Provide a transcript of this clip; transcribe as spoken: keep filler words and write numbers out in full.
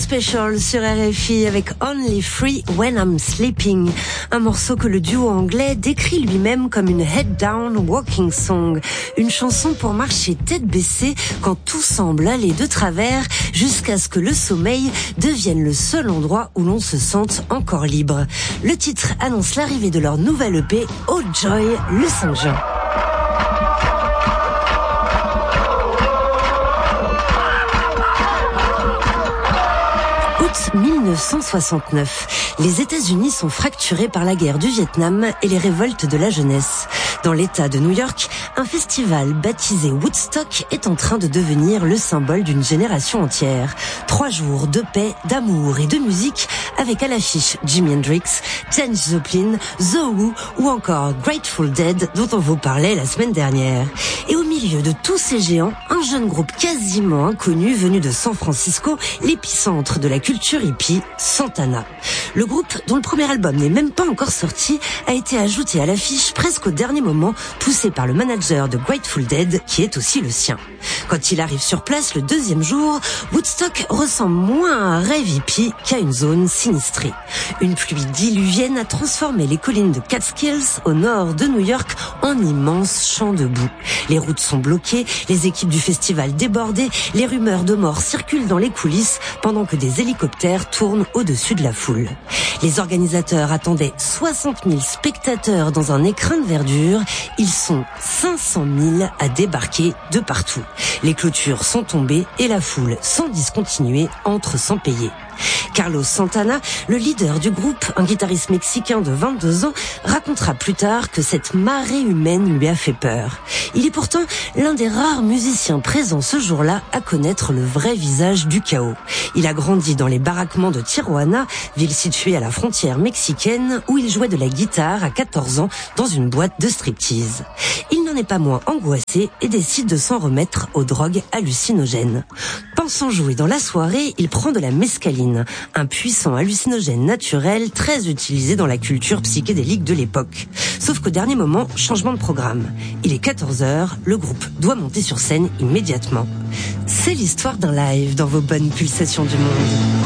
Special sur R F I avec Only Free When I'm Sleeping, un morceau que le duo anglais décrit lui-même comme une head down walking song, une chanson pour marcher tête baissée quand tout semble aller de travers jusqu'à ce que le sommeil devienne le seul endroit où l'on se sente encore libre. Le titre annonce l'arrivée de leur nouvelle E P Oh Joy le cinq juin. dix-neuf cent soixante-neuf. Les États-Unis sont fracturés par la guerre du Vietnam et les révoltes de la jeunesse. Dans l'État de New York, un festival baptisé Woodstock est en train de devenir le symbole d'une génération entière. Trois jours de paix, d'amour et de musique avec à l'affiche Jimi Hendrix, Janis Joplin, The Who ou encore Grateful Dead dont on vous parlait la semaine dernière. Et au milieu de tous ces géants, un jeune groupe quasiment inconnu venu de San Francisco, l'épicentre de la culture hippie, Santana. Le groupe, dont le premier album n'est même pas encore sorti, a été ajouté à l'affiche presque au dernier moment, poussé par le manager de Grateful Dead, qui est aussi le sien. Quand il arrive sur place le deuxième jour, Woodstock ressemble moins à un rêve hippie qu'à une zone sinistrée. Une pluie diluvienne a transformé les collines de Catskills, au nord de New York, en immenses champs de boue. Les routes sont bloquées, les équipes du festival débordées, les rumeurs de mort circulent dans les coulisses, pendant que des hélicoptères tournent au-dessus de la foule. Les organisateurs attendaient soixante mille spectateurs dans un écrin de verdure. Ils sont cinq cent mille à débarquer de partout. Les clôtures sont tombées et la foule, sans discontinuer, entre sans payer. Carlos Santana, le leader du groupe, un guitariste mexicain de vingt-deux ans, racontera plus tard que cette marée humaine lui a fait peur. Il est pourtant l'un des rares musiciens présents ce jour-là à connaître le vrai visage du chaos. Il a grandi dans les baraquements de Tijuana, ville située à la frontière mexicaine, où il jouait de la guitare à quatorze ans dans une boîte de striptease. Il n'en est pas moins angoissé et décide de s'en remettre aux drogues hallucinogènes. Pensant jouer dans la soirée, il prend de la mescaline, un puissant hallucinogène naturel très utilisé dans la culture psychédélique de l'époque. Sauf qu'au dernier moment, changement de programme. Il est quatorze heures, le groupe doit monter sur scène immédiatement. C'est l'histoire d'un live dans vos bonnes pulsations du monde.